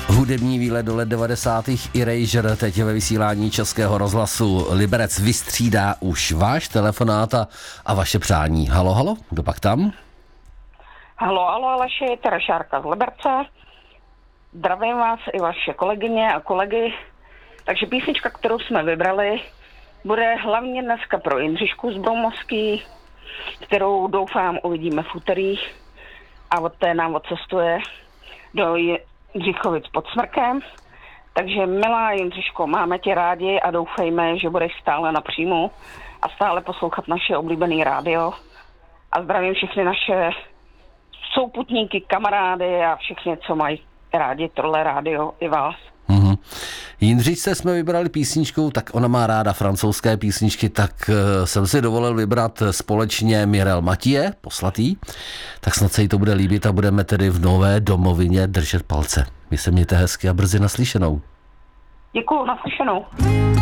Hudební výlet do let 90. Erasure teď ve vysílání Českého rozhlasu. Liberec vystřídá už váš telefonát a vaše přání. Halo, halo, kdo pak tam? Halo, Aleši, Terešárka z Liberce. Zdravím vás i vaše kolegyně a kolegy. Takže písnička, kterou jsme vybrali, bude hlavně dneska pro Jindřišku z Broumovský, kterou doufám uvidíme v úterý a od té nám odcestuje do Jindřichovic pod Smrkem. Takže milá Jindřiško, máme tě rádi a doufejme, že budeš stále na příjmu a stále poslouchat naše oblíbené rádio. A zdravím všechny naše souputníky, kamarády a všechny, co mají rádi tohle rádio, i vás. Jindřičce jsme vybrali písničku, tak ona má ráda francouzské písničky, tak jsem si dovolil vybrat společně Mirel Mathieu, Poslatý, tak snad se jí to bude líbit a budeme tedy v nové domovině držet palce. Vy se mějte hezky a brzy naslyšenou. Děkuju, naslyšenou.